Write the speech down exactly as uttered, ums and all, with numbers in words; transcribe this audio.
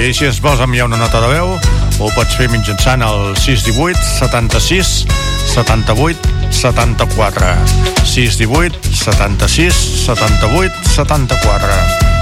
I si es vols enviar una nota de veu, ho pots fer mitjançant el sis divuit setanta-sis setanta-vuit setanta-quatre. sis divuit setanta-sis setanta-vuit setanta-quatre.